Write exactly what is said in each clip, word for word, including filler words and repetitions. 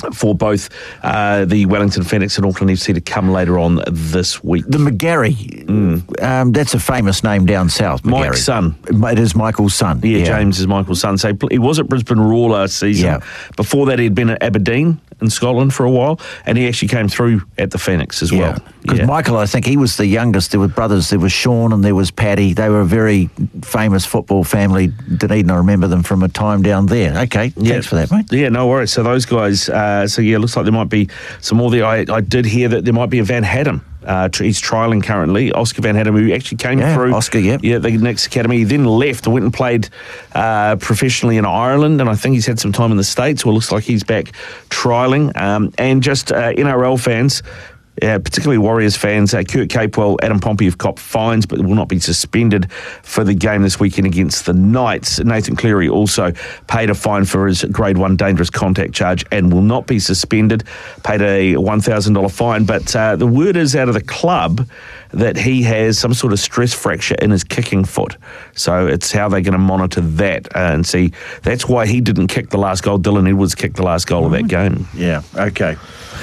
for both uh, the Wellington Phoenix and Auckland F C to come later on this week. The McGarry, mm. um, that's a famous name down south. McGarry. Mike's son. It is Michael's son. Yeah, yeah. James is Michael's son. So he was at Brisbane Roar last season. Yeah. Before that, he'd been at Aberdeen in Scotland for a while, and he actually came through at the Phoenix as well. Because yeah. Michael, I think he was the youngest. There were brothers. There was Sean and there was Paddy. They were a very famous football family. Dunedin, I remember them from a time down there. Okay, yeah. thanks for that, mate. Yeah, no worries. So those guys, uh, so yeah, looks like there might be some more there. I, I did hear that there might be a Van Hatten. Uh, he's trialling currently. Oscar Van Hatten, who actually came yeah, through. Oscar, yeah. Yeah, the next academy. He then left and went and played uh, professionally in Ireland, and I think he's had some time in the States, well, it looks like he's back trialling. Um, and just uh, N R L fans, Uh, particularly Warriors fans, uh, Kurt Capewell, Adam Pompey have copped fines but will not be suspended for the game this weekend against the Knights. Nathan Cleary also paid a fine for his grade one dangerous contact charge and will not be suspended, paid a one thousand dollars fine. But uh, the word is out of the club that he has some sort of stress fracture in his kicking foot. So it's how they're going to monitor that uh, and see. That's why he didn't kick the last goal. Dylan Edwards kicked the last goal mm. of that game. Yeah, okay.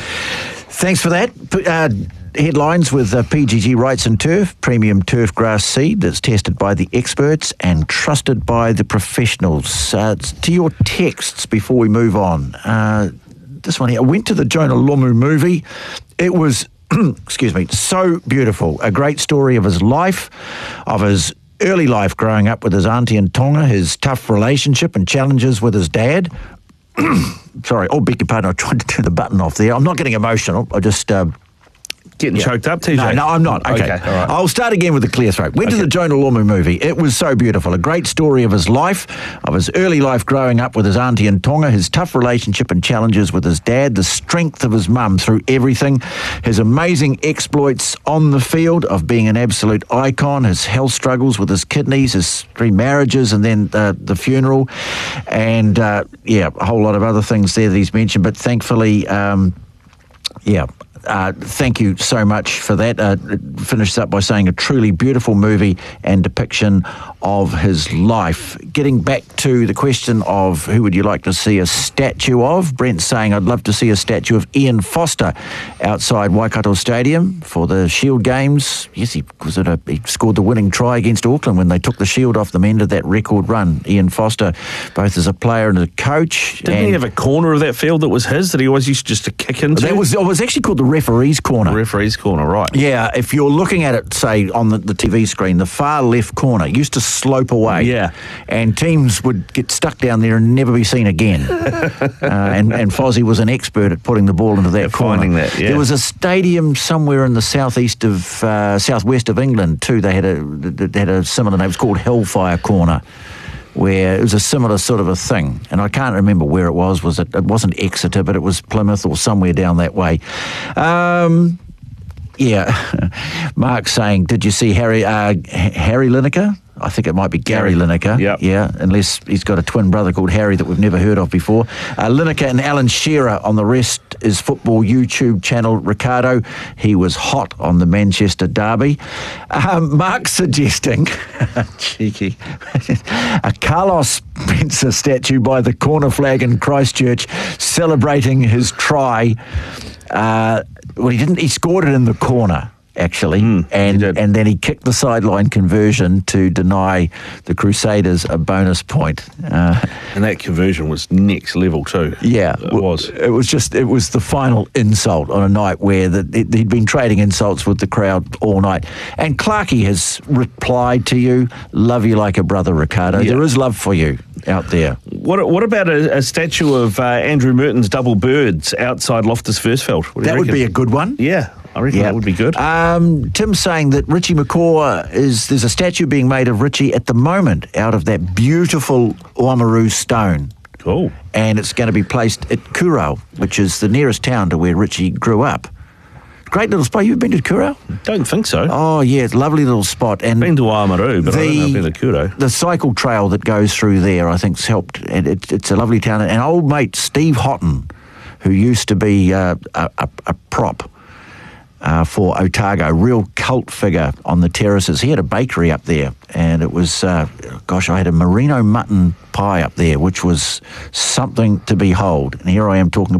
Thanks for that. Uh, headlines with uh, P G G Rights and Turf, premium turf grass seed that's tested by the experts and trusted by the professionals. Uh, to your texts before we move on. Uh, this one here. I went to the Jonah Lomu movie. It was, excuse me, so beautiful. A great story of his life, of his early life growing up with his auntie in Tonga, his tough relationship and challenges with his dad. Sorry, oh, beg your pardon, I tried to turn the button off there. I'm not getting emotional. I just... Um, Getting yeah. choked up, T J? No, no, I'm not. Okay. okay all right. I'll start again with the clear throat. Went okay. to the Jonah Lomu movie. It was so beautiful. A great story of his life, of his early life growing up with his auntie in Tonga, his tough relationship and challenges with his dad, the strength of his mum through everything, his amazing exploits on the field of being an absolute icon, his health struggles with his kidneys, his three marriages, and then uh, the funeral, and, uh, yeah, a whole lot of other things there that he's mentioned. But thankfully, um, yeah... Uh, thank you so much for that. Uh, finishes up by saying a truly beautiful movie and depiction of his life. Getting back to the question of who would you like to see a statue of, Brent's saying I'd love to see a statue of Ian Foster outside Waikato Stadium for the Shield games. Yes, he, was it a, he scored the winning try against Auckland when they took the Shield off them, ended that record run. Ian Foster, both as a player and a coach. Didn't and he have a corner of that field that was his that he always used just to kick into? That was, it was actually called the referee's corner. Referee's corner, right. Yeah, if you're looking at it, say, on the, the T V screen, the far left corner used to slope away. Yeah. And teams would get stuck down there and never be seen again. uh, and, and Fozzie was an expert at putting the ball into that yeah, corner. Finding that, yeah. There was a stadium somewhere in the southeast of, uh, southwest of England, too. They had a, they had a similar name. It was called Hellfire Corner, where it was a similar sort of a thing. And I can't remember where it was. Was it? It wasn't Exeter, but it was Plymouth or somewhere down that way. Um, yeah. Mark's saying, did you see Harry uh, Harry Lineker? I think it might be Gary, Gary. Lineker. Yep. Yeah, unless he's got a twin brother called Harry that we've never heard of before. Uh, Lineker and Alan Shearer on the Rest is Football YouTube channel. Ricardo, he was hot on the Manchester derby. Um, Mark's suggesting, cheeky, a Carlos Spencer statue by the corner flag in Christchurch celebrating his try. Uh, well, he didn't. He scored it in the corner, actually, mm, and and then he kicked the sideline conversion to deny the Crusaders a bonus point. Uh, and that conversion was next level too. Yeah, it was. It was just it was the final insult on a night where the, it, he'd been trading insults with the crowd all night. And Clarkey has replied to you, "Love you like a brother, Ricardo." Yeah. There is love for you out there. What What about a, a statue of uh, Andrew Merton's double birds outside Loftus Versfeld? That would be a good one. Yeah. I reckon yep. that would be good. Um, Tim's saying that Richie McCaw is, there's a statue being made of Richie at the moment out of that beautiful Oamaru stone. Cool. And it's going to be placed at Kurau, which is the nearest town to where Richie grew up. Great little spot. You've been to Kurau? Don't think so. Oh, yeah, it's a lovely little spot. And been to Oamaru, but the, I don't know if I've been to Kurau. The cycle trail that goes through there, I think, has helped. And it, it's a lovely town. And old mate Steve Houghton, who used to be uh, a, a, a prop, Uh, for Otago, real cult figure on the terraces. He had a bakery up there, and it was, uh, gosh, I had a merino mutton pie up there, which was something to behold. And here I am talking